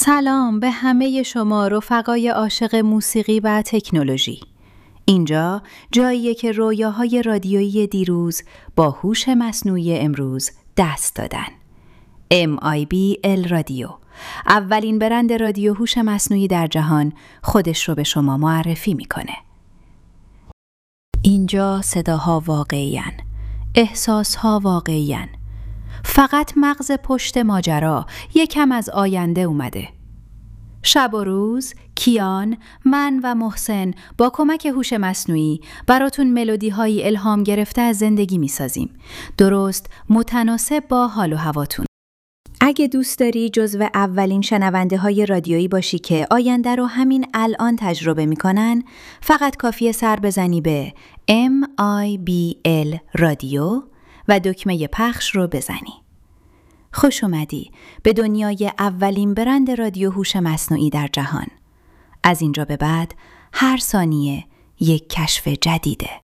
سلام به همه شما رفقای عاشق موسیقی و تکنولوژی. اینجا جاییه که رویاهای رادیویی دیروز با هوش مصنوعی امروز دست دادن. MIBL رادیو، اولین برند رادیو هوش مصنوعی در جهان، خودش رو به شما معرفی میکنه. اینجا صداها واقعی‌اند، احساسها واقعی‌اند. فقط مغز پشت ماجرا یکم از آینده اومده. شب و روز کیان، من و محسن با کمک هوش مصنوعی براتون ملودی های الهام گرفته از زندگی میسازیم، درست متناسب با حال و هواتون. اگه دوست داری جزو اولین شنونده های رادیویی باشی که آینده رو همین الان تجربه میکنن، فقط کافیه سر بزنی به MIBL رادیو و دکمه پخش رو بزنی. خوش اومدی به دنیای اولین برند رادیو هوش مصنوعی در جهان. از اینجا به بعد هر ثانیه یک کشف جدیده.